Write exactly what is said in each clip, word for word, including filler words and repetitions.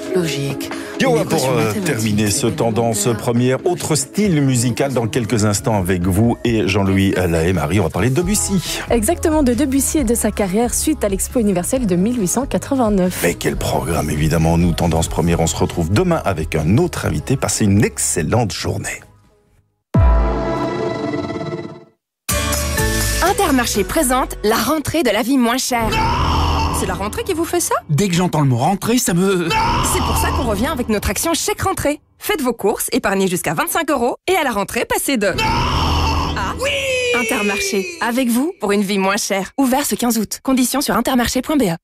logique. Yo, pour euh, terminer ce tendance première, autre style musical dans quelques instants avec vous et Jean-Louis Lahaye-Marie. On va parler de Debussy. Exactement, de Debussy et de sa carrière suite à l'Expo universelle de mille huit cent quatre-vingt-neuf. Mais quel programme, évidemment. Nous, tendance première, on se retrouve demain avec un autre invité. Passez une excellente journée. Intermarché présente la rentrée de la vie moins chère. C'est la rentrée qui vous fait ça? Dès que j'entends le mot rentrée, ça me... C'est pour ça qu'on revient avec notre action chèque rentrée. Faites vos courses, épargnez jusqu'à vingt-cinq euros et à la rentrée, passez de... Ah oui! Intermarché, avec vous pour une vie moins chère. Ouvert ce quinze août. Conditions sur intermarché point b e.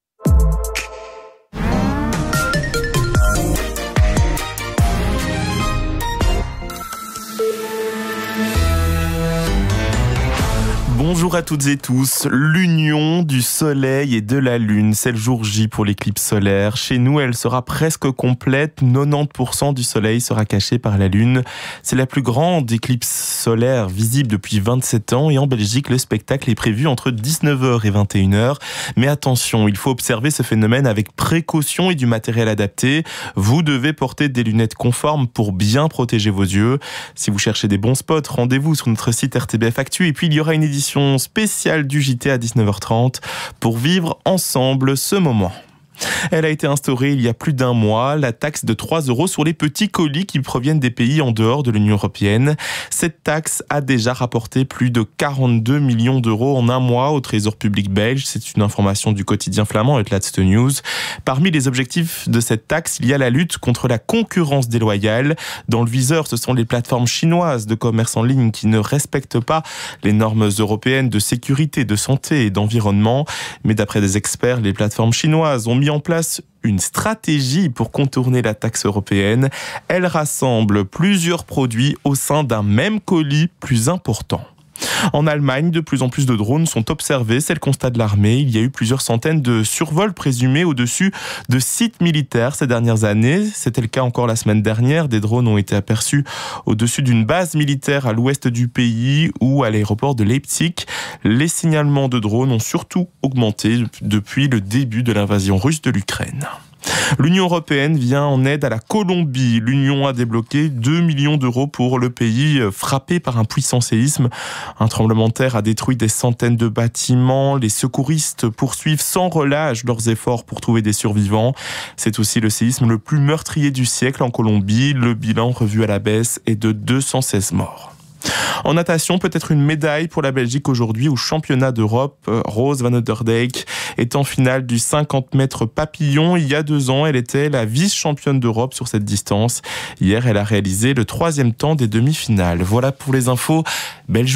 Bonjour à toutes et tous. L'union du soleil et de la lune, c'est le jour J pour l'éclipse solaire. Chez nous, elle sera presque complète. quatre-vingt-dix pour cent du soleil sera caché par la lune. C'est la plus grande éclipse solaire visible depuis vingt-sept ans. Et en Belgique, le spectacle est prévu entre dix-neuf heures et vingt et une heures. Mais attention, il faut observer ce phénomène avec précaution et du matériel adapté. Vous devez porter des lunettes conformes pour bien protéger vos yeux. Si vous cherchez des bons spots, rendez-vous sur notre site R T B F Actu. Et puis, il y aura une édition spéciale du J T à dix-neuf heures trente pour vivre ensemble ce moment. Elle a été instaurée il y a plus d'un mois, la taxe de trois euros sur les petits colis qui proviennent des pays en dehors de l'Union européenne. Cette taxe a déjà rapporté plus de quarante-deux millions d'euros en un mois au trésor public belge. C'est une information du quotidien flamand et de Laatste News. Parmi les objectifs de cette taxe, il y a la lutte contre la concurrence déloyale. Dans le viseur, ce sont les plateformes chinoises de commerce en ligne qui ne respectent pas les normes européennes de sécurité, de santé et d'environnement. Mais d'après des experts, les plateformes chinoises ont mis en place une stratégie pour contourner la taxe européenne. Elle rassemble plusieurs produits au sein d'un même colis plus important. En Allemagne, de plus en plus de drones sont observés, c'est le constat de l'armée. Il y a eu plusieurs centaines de survols présumés au-dessus de sites militaires ces dernières années. C'était le cas encore la semaine dernière. Des drones ont été aperçus au-dessus d'une base militaire à l'ouest du pays ou à l'aéroport de Leipzig. Les signalements de drones ont surtout augmenté depuis le début de l'invasion russe de l'Ukraine. L'Union européenne vient en aide à la Colombie. L'Union a débloqué deux millions d'euros pour le pays frappé par un puissant séisme. Un tremblement de terre a détruit des centaines de bâtiments. Les secouristes poursuivent sans relâche leurs efforts pour trouver des survivants. C'est aussi le séisme le plus meurtrier du siècle en Colombie. Le bilan revu à la baisse est de deux cent seize morts. En natation, peut-être une médaille pour la Belgique aujourd'hui au championnat d'Europe. Rose Van Ouderdijk est en finale du cinquante mètres papillon. Il y a deux ans, elle était la vice-championne d'Europe sur cette distance. Hier, elle a réalisé le troisième temps des demi-finales. Voilà pour les infos belges.